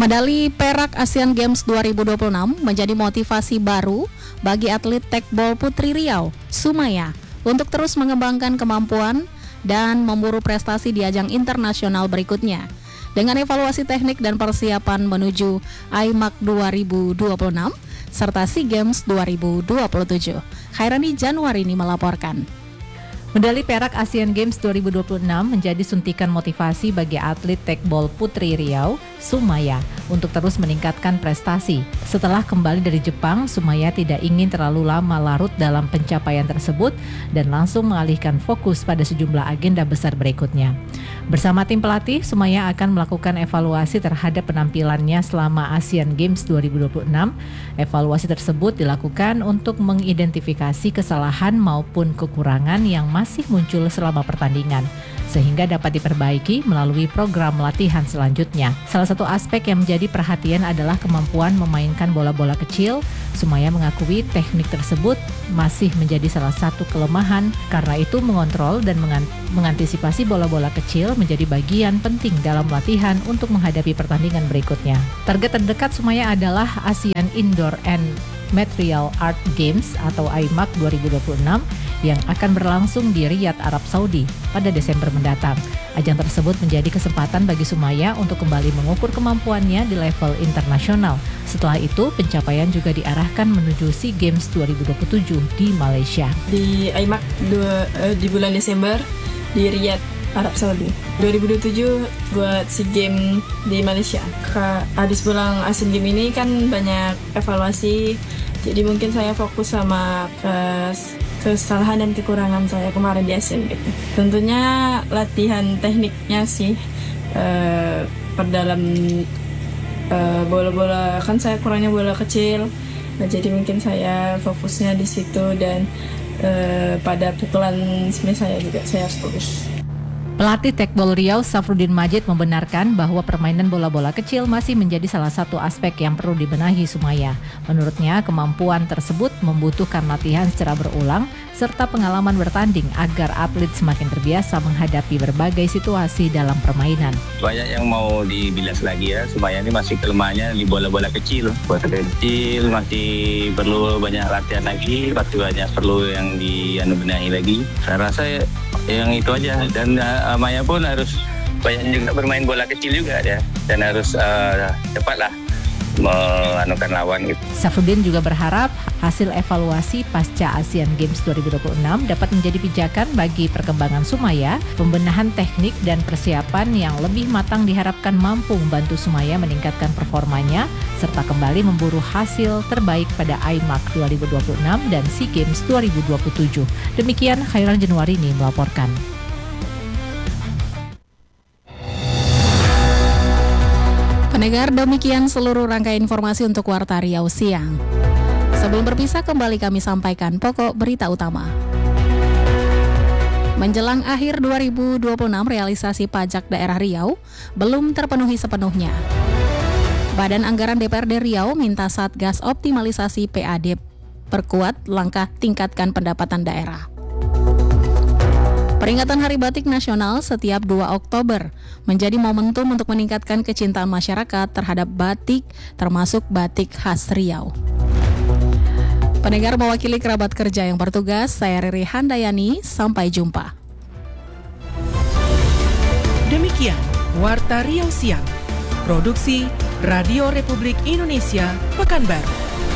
Medali perak Asian Games 2026 menjadi motivasi baru bagi atlet tekbol Putri Riau, Sumaya, untuk terus mengembangkan kemampuan dan memburu prestasi di ajang internasional berikutnya. Dengan evaluasi teknik dan persiapan menuju IMAC 2026 serta SEA Games 2027. Khairani Januarini melaporkan. Medali perak Asian Games 2026 menjadi suntikan motivasi bagi atlet tekbol Putri Riau, Sumaya, untuk terus meningkatkan prestasi. Setelah kembali dari Jepang, Sumaya tidak ingin terlalu lama larut dalam pencapaian tersebut dan langsung mengalihkan fokus pada sejumlah agenda besar berikutnya. Bersama tim pelatih, Sumaya akan melakukan evaluasi terhadap penampilannya selama Asian Games 2026. Evaluasi tersebut dilakukan untuk mengidentifikasi kesalahan maupun kekurangan yang masih muncul selama pertandingan, sehingga dapat diperbaiki melalui program latihan selanjutnya. Salah satu aspek yang menjadi perhatian adalah kemampuan memainkan bola-bola kecil. Sumaya mengakui teknik tersebut masih menjadi salah satu kelemahan, karena itu mengontrol dan mengantisipasi bola-bola kecil menjadi bagian penting dalam latihan untuk menghadapi pertandingan berikutnya. Target terdekat Sumaya adalah ASEAN Indoor and Material Art Games atau IMAC 2026 yang akan berlangsung di Riyadh, Arab Saudi pada Desember mendatang. Ajang tersebut menjadi kesempatan bagi Sumaya untuk kembali mengukur kemampuannya di level internasional. Setelah itu, pencapaian juga diarahkan menuju SEA Games 2027 di Malaysia. Di IMAC di bulan Desember di Riyadh, Arab Saudi. 2027 buat SEA Games di Malaysia. Habis pulang Asian Games ini kan banyak evaluasi, jadi mungkin saya fokus sama kesalahan dan kekurangan saya kemarin di Asian Games. Tentunya latihan tekniknya sih, perdalam bola-bola, kan saya kurangnya bola kecil, nah, jadi mungkin saya fokusnya di situ dan pada pukulan sebenarnya saya juga saya harus fokus. Pelatih tekbol Riau, Safruddin Majid, membenarkan bahwa permainan bola-bola kecil masih menjadi salah satu aspek yang perlu dibenahi Sumaya. Menurutnya, kemampuan tersebut membutuhkan latihan secara berulang serta pengalaman bertanding agar atlet semakin terbiasa menghadapi berbagai situasi dalam permainan. Banyak yang mau dibilas lagi ya, Sumaya ini masih kelemahannya di bola-bola kecil. Bola kecil masih perlu banyak latihan lagi, masih banyak perlu yang dibenahi lagi. Saya rasa yang itu aja, dan Maya pun harus banyak juga bermain bola kecil juga ya, dan harus cepatlah menganukan lawan gitu. Safruddin juga berharap hasil evaluasi pasca Asian Games 2026 dapat menjadi pijakan bagi perkembangan Sumaya. Pembenahan teknik dan persiapan yang lebih matang diharapkan mampu membantu Sumaya meningkatkan performanya serta kembali memburu hasil terbaik pada IMAC 2026 dan SEA Games 2027. Demikian Khairan Januarini melaporkan. Pendengar, demikian seluruh rangkaian informasi untuk Warta Riau Siang. Sebelum berpisah, kembali kami sampaikan pokok berita utama. Menjelang akhir 2026, realisasi pajak daerah Riau belum terpenuhi sepenuhnya. Badan Anggaran DPRD Riau minta Satgas optimalisasi PAD perkuat langkah tingkatkan pendapatan daerah. Peringatan Hari Batik Nasional setiap 2 Oktober menjadi momentum untuk meningkatkan kecintaan masyarakat terhadap batik, termasuk batik khas Riau. Pendengar, mewakili kerabat kerja yang bertugas, saya Riri Handayani, sampai jumpa. Demikian Warta Riau Siang, Produksi Radio Republik Indonesia, Pekanbaru.